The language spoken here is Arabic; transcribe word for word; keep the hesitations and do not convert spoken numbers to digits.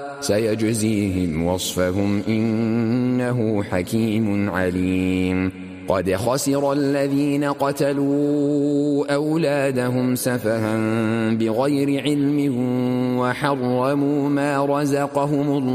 سيجزيهم وصفهم إنه حكيم عليم قد خسر الذين قتلوا أولادهم سفها بغير علم وحرموا ما رزقهم الله